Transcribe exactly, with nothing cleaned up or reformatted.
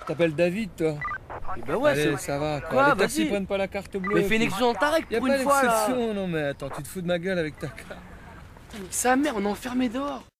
t'appelles David, toi? Et bah ouais, Allez, c'est... ça va, quoi. Quoi, Les taxis vas-y. prennent pas la carte bleue. Mais fais une exception dans ta règle Y'a pour pas une fois là. d'exception, non mais attends, tu te fous de ma gueule avec ta carte. Putain, mais sa mère, on est enfermé dehors.